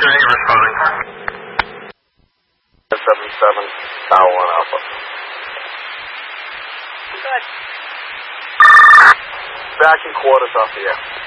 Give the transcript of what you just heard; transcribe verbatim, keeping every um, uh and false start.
eight responding. seven seven, Tower one Alpha. Good. Back in quarters off the air.